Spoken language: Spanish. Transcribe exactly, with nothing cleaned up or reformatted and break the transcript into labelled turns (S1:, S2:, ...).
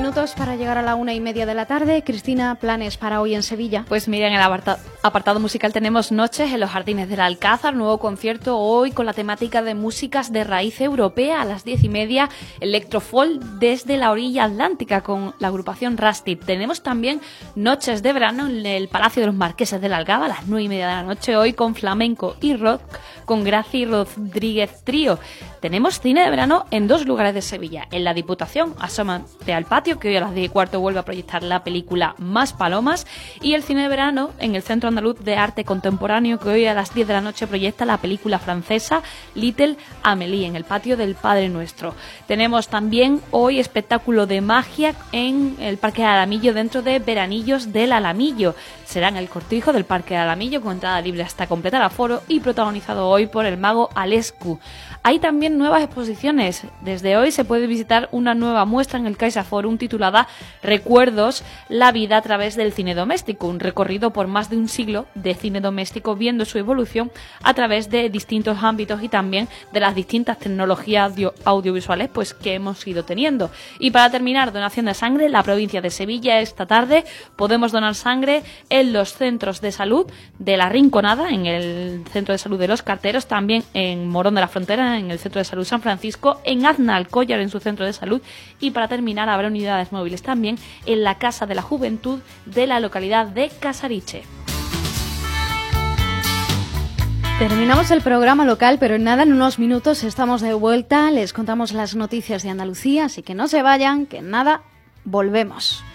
S1: minutos para llegar a la una y media de la tarde. Cristina, ¿planes para hoy en Sevilla?
S2: Pues mira, en el apartado, apartado musical tenemos Noches en los Jardines del Alcázar, nuevo concierto hoy con la temática de músicas de raíz europea a las diez y media, Electrofolk desde la orilla atlántica con la agrupación Rusty. Tenemos también Noches de verano en el Palacio de los Marqueses de la Algaba a las nueve y media de la noche hoy con flamenco y rock con Graci Rodríguez Trío. Tenemos cine de verano en dos lugares de Sevilla. En la Diputación, Asómate al patio, que hoy a las diez y cuarto vuelve a proyectar la película Más Palomas. Y el cine de verano en el Centro Andaluz de Arte Contemporáneo, que hoy a las diez de la noche proyecta la película francesa Little Amélie, en el patio del Padre Nuestro. Tenemos también hoy espectáculo de magia en el Parque del Alamillo, dentro de Veranillos del Alamillo. Será en el cortijo del Parque del Alamillo, con entrada libre hasta completar aforo y protagonizado hoy por el mago Alescu. Hay también nuevas exposiciones. Desde hoy se puede visitar una nueva muestra en el CaixaForum titulada Recuerdos, la vida a través del cine doméstico, un recorrido por más de un siglo de cine doméstico viendo su evolución a través de distintos ámbitos y también de las distintas tecnologías audio- audiovisuales pues que hemos ido teniendo. Y para terminar, donación de sangre en la provincia de Sevilla. Esta tarde podemos donar sangre en los centros de salud de La Rinconada, en el centro de salud de Los Carteros, también en Morón de la Frontera, en el Centro de Salud San Francisco, en Aznalcóllar, en su centro de salud, y para terminar habrá unidades móviles también en la Casa de la Juventud de la localidad de Casariche.
S1: Terminamos el programa local, pero en nada, en unos minutos estamos de vuelta. Les contamos las noticias de Andalucía, así que no se vayan, que en nada volvemos.